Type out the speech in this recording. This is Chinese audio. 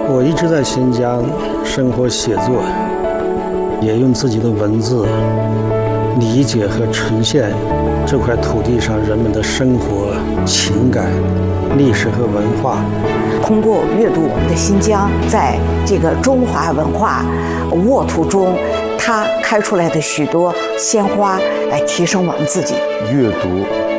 我一直在新疆生活写作，也用自己的文字理解和呈现这块土地上人们的生活、情感、历史和文化。 通过阅读我们的新疆，在这个中华文化沃土中，它开出来的许多鲜花，来提升我们自己。 阅读